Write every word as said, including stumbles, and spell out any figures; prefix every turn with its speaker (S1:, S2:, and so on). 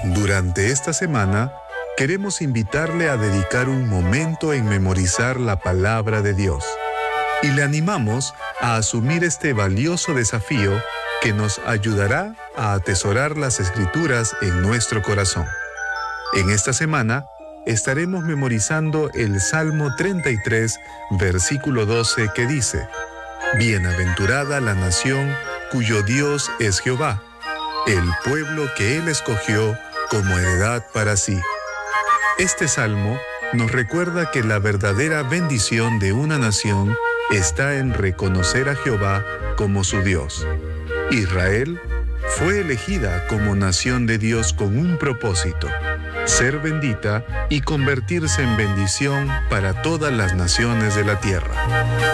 S1: Durante esta semana, queremos invitarle a dedicar un momento en memorizar la palabra de Dios y le animamos a asumir este valioso desafío que nos ayudará a atesorar las Escrituras en nuestro corazón. En esta semana, estaremos memorizando el Salmo treinta y tres, versículo doce, que dice: Bienaventurada la nación cuyo Dios es Jehová, el pueblo que Él escogió como heredad para sí. Este salmo nos recuerda que la verdadera bendición de una nación está en reconocer a Jehová como su Dios. Israel fue elegida como nación de Dios con un propósito: ser bendita y convertirse en bendición para todas las naciones de la tierra.